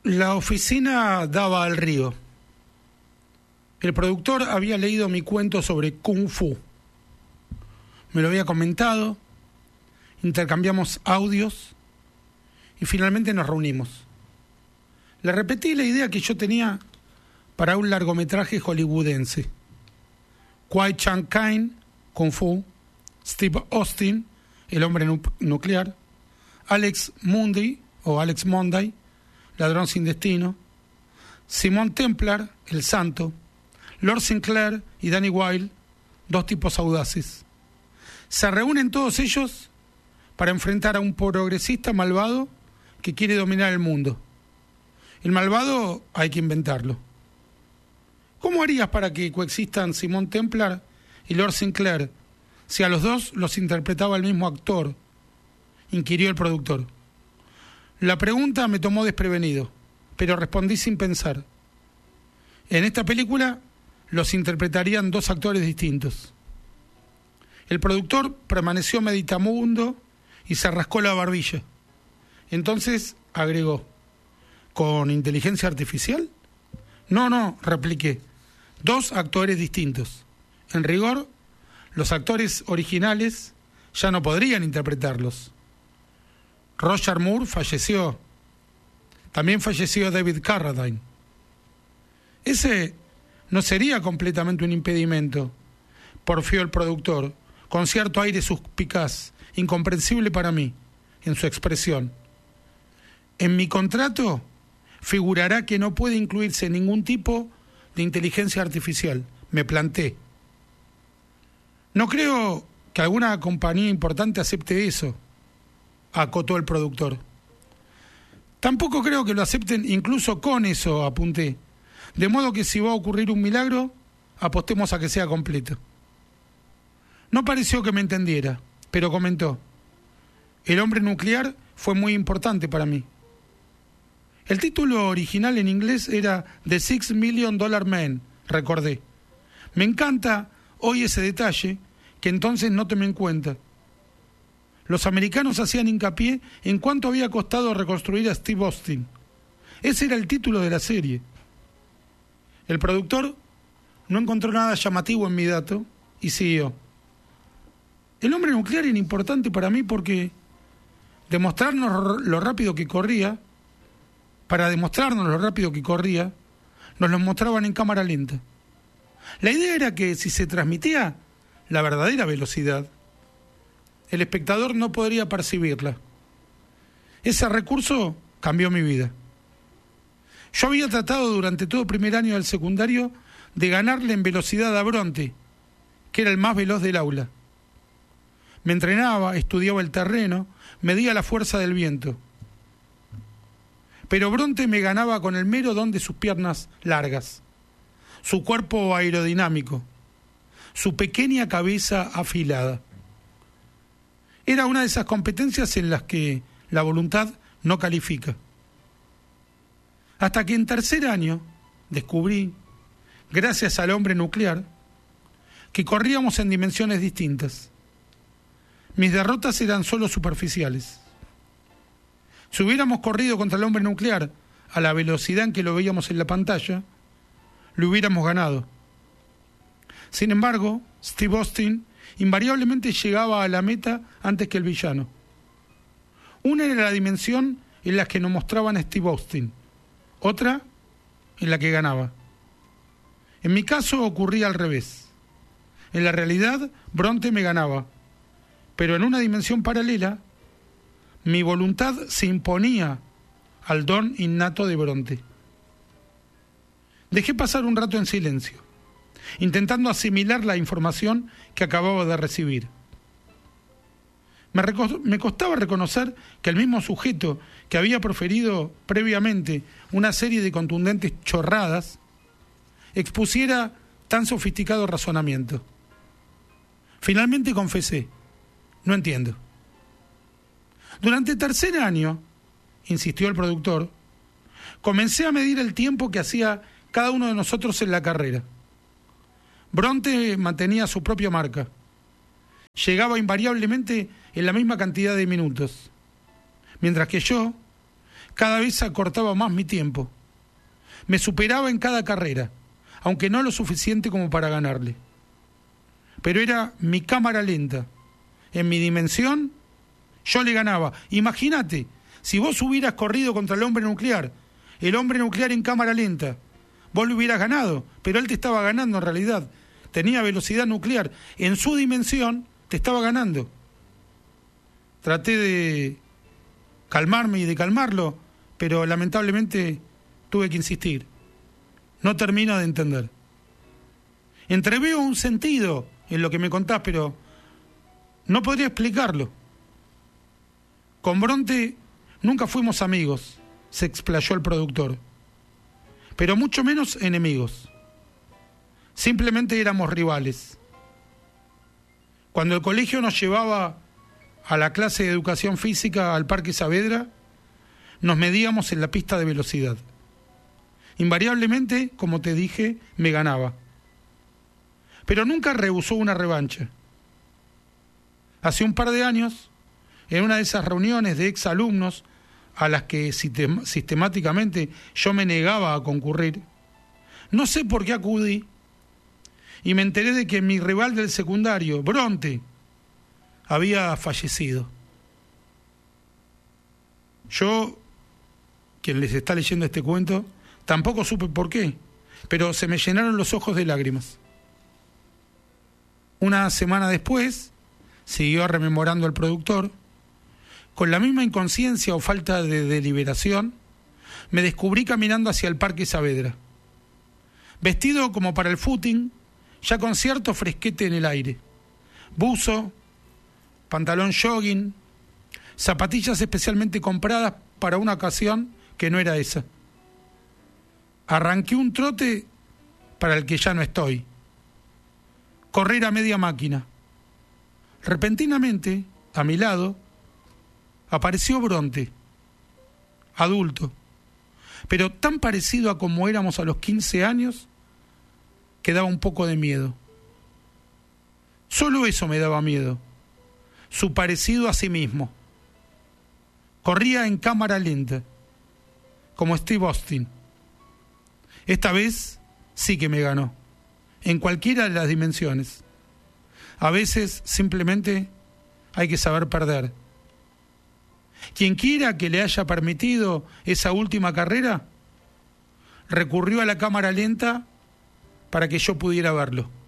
La oficina daba al río. El productor había leído mi cuento sobre Kung Fu. Me lo había comentado, intercambiamos audios y finalmente nos reunimos. Le repetí la idea que yo tenía para un largometraje hollywoodense. Kwai Chang-caine, Kung Fu, Steve Austin, El hombre nuclear, Alex Mundy o Alex Monday, Ladrón sin destino, Simon Templar, El santo, Lord Sinclair y Danny Wilde, dos tipos audaces. Se reúnen todos ellos para enfrentar a un progresista malvado que quiere dominar el mundo. El malvado hay que inventarlo. ¿Cómo harías para que coexistan Simon Templar y Lord Sinclair si a los dos los interpretaba el mismo actor?, inquirió el productor. La pregunta me tomó desprevenido, pero respondí sin pensar. En esta película los interpretarían dos actores distintos. El productor permaneció meditabundo y se rascó la barbilla. Entonces agregó: ¿con inteligencia artificial? No, repliqué. Dos actores distintos. En rigor, los actores originales ya no podrían interpretarlos. Roger Moore falleció. También falleció David Carradine. Ese no sería completamente un impedimento, porfió el productor, con cierto aire suspicaz, incomprensible para mí, en su expresión. En mi contrato figurará que no puede incluirse ningún tipo de inteligencia artificial. Me planté. No creo que alguna compañía importante acepte eso, acotó el productor. Tampoco creo que lo acepten incluso con eso, apunté. De modo que si va a ocurrir un milagro, apostemos a que sea completo. No pareció que me entendiera, pero comentó: El hombre nuclear fue muy importante para mí. El título original en inglés era The $6 Million Man, recordé. Me encanta hoy ese detalle que entonces no tomé en cuenta. Los americanos hacían hincapié en cuánto había costado reconstruir a Steve Austin. Ese era el título de la serie. El productor no encontró nada llamativo en mi dato y siguió. El hombre nuclear era importante para mí porque demostrarnos lo rápido que corría, nos lo mostraban en cámara lenta. La idea era que si se transmitía la verdadera velocidad, el espectador no podría percibirla. Ese recurso cambió mi vida. Yo había tratado durante todo el primer año del secundario de ganarle en velocidad a Bronte, que era el más veloz del aula. Me entrenaba, estudiaba el terreno, medía la fuerza del viento. Pero Bronte me ganaba con el mero don de sus piernas largas, su cuerpo aerodinámico, su pequeña cabeza afilada. Era una de esas competencias en las que la voluntad no califica. Hasta que en tercer año descubrí, gracias al hombre nuclear, que corríamos en dimensiones distintas. Mis derrotas eran solo superficiales. Si hubiéramos corrido contra el hombre nuclear a la velocidad en que lo veíamos en la pantalla, lo hubiéramos ganado. Sin embargo, Steve Austin invariablemente llegaba a la meta antes que el villano. Una era la dimensión en la que nos mostraban a Steve Austin, otra en la que ganaba. En mi caso ocurría al revés. En la realidad, Bronte me ganaba, pero en una dimensión paralela, mi voluntad se imponía al don innato de Bronte. Dejé pasar un rato en silencio, intentando asimilar la información que acababa de recibir. Me costaba reconocer que el mismo sujeto que había proferido previamente una serie de contundentes chorradas expusiera tan sofisticado razonamiento. Finalmente confesé: no entiendo. Durante el tercer año, insistió el productor, comencé a medir el tiempo que hacía cada uno de nosotros en la carrera. Bronte mantenía su propia marca. Llegaba invariablemente en la misma cantidad de minutos, mientras que yo Cada vez acortaba más mi tiempo. Me superaba en cada carrera, aunque no lo suficiente como para ganarle. Pero era mi cámara lenta. En mi dimensión, yo le ganaba. Imagínate, si vos hubieras corrido contra el hombre nuclear en cámara lenta, vos le hubieras ganado, pero él te estaba ganando en realidad. Tenía velocidad nuclear. En su dimensión, te estaba ganando. Traté de calmarme y de calmarlo, pero lamentablemente tuve que insistir. No termino de entender. Entreveo un sentido en lo que me contás, pero no podría explicarlo. Con Bronte nunca fuimos amigos, se explayó el productor, pero mucho menos enemigos. Simplemente éramos rivales. Cuando el colegio nos llevaba a la clase de educación física al Parque Saavedra, nos medíamos en la pista de velocidad. Invariablemente, como te dije, me ganaba. Pero nunca rehusó una revancha. Hace un par de años, en una de esas reuniones de exalumnos a las que sistemáticamente yo me negaba a concurrir, no sé por qué acudí y me enteré de que mi rival del secundario, Bronte, había fallecido. Yo, quien les está leyendo este cuento, tampoco supe por qué, pero se me llenaron los ojos de lágrimas. Una semana después, siguió rememorando el productor, con la misma inconsciencia o falta de deliberación, me descubrí caminando hacia el Parque Saavedra, vestido como para el footing, ya con cierto fresquete en el aire, buzo, pantalón jogging, zapatillas especialmente compradas para una ocasión que no era esa. Arranqué un trote para el que ya no estoy. Correr a media máquina. Repentinamente, a mi lado, apareció Bronte, adulto, pero tan parecido a como éramos a los 15 años, que daba un poco de miedo. Solo eso me daba miedo, su parecido a sí mismo. Corría en cámara lenta, como Steve Austin. Esta vez sí que me ganó, en cualquiera de las dimensiones. A veces simplemente hay que saber perder. Quien quiera que le haya permitido esa última carrera, recurrió a la cámara lenta para que yo pudiera verlo.